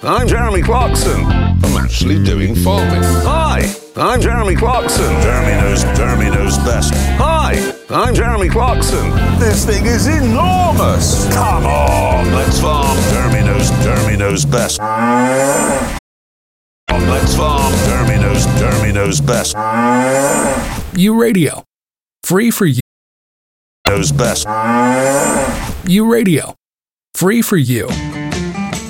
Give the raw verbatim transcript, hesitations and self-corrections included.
I'm Jeremy Clarkson. I'm actually doing farming. Hi, I'm Jeremy Clarkson. Jeremy knows, Jeremy knows best. Hi, I'm Jeremy Clarkson. This thing is enormous. Come on, let's farm. Jeremy knows, Jeremy knows best. Let's farm. Jeremy knows, Jeremy knows best. U Radio. Free for you. Knows best. U Radio. Free for you.